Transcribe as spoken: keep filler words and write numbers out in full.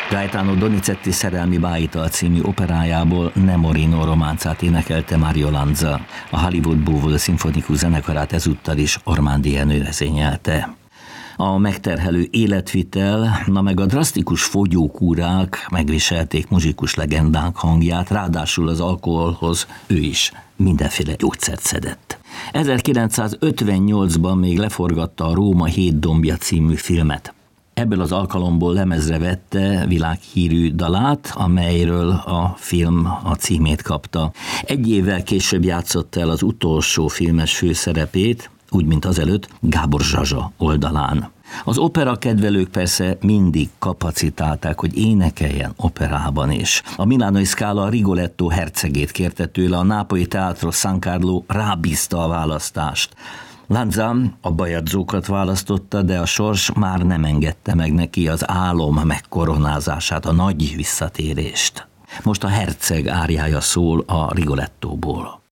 Gaetano Donizetti Szerelmi báital című operájából Nemorino románcát énekelte Mario Lanza. A Hollywood Bowl szimfonikus zenekarát ezúttal is Ormandy Ernő vezényelte. A megterhelő életvitel, na meg a drasztikus fogyókúrák megviselték muzsikus legendánk hangját, ráadásul az alkoholhoz ő is mindenféle gyógyszert szedett. ezerkilencszázötvennyolcban még leforgatta a Róma hét dombja című filmet. Ebből az alkalomból lemezre vette világhírű dalát, amelyről a film a címét kapta. Egy évvel később játszott el az utolsó filmes főszerepét, úgy, mint azelőtt, Gábor Zsazsa oldalán. Az opera kedvelők persze mindig kapacitálták, hogy énekeljen operában is. A Milánói Scala Rigoletto hercegét kérte tőle, a nápolyi Teatro San Carlo rábízta a választást. Lanza a bajadzókat választotta, de a sors már nem engedte meg neki az álom megkoronázását, a nagy visszatérést. Most a herceg áriája szól a Rigolettóból.